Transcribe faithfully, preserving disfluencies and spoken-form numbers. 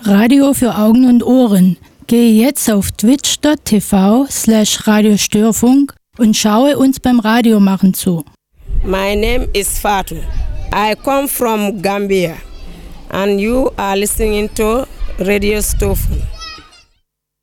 Radio für Augen und Ohren. Gehe jetzt auf twitch.tv slash Radiostörfunk und schaue uns beim Radiomachen zu. My name is Fatu. I come from Gambia and you are listening to Radio Störfunk.